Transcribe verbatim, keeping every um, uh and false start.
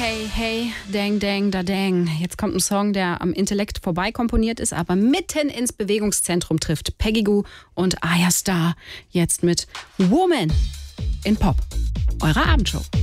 Hey, hey, dang, dang, da, dang. Jetzt kommt ein Song, der am Intellekt vorbei komponiert ist, aber mitten ins Bewegungszentrum trifft. Peggy Gou und Aya Starr jetzt mit Woman in Pop. Eure Abendshow.